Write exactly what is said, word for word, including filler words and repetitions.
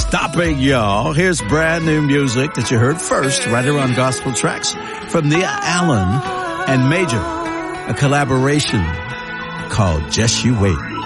stopping, y'all. Here's brand new music that you heard first right here on Gospel Tracks from Nia Allen and Major, a collaboration called Just You Wait.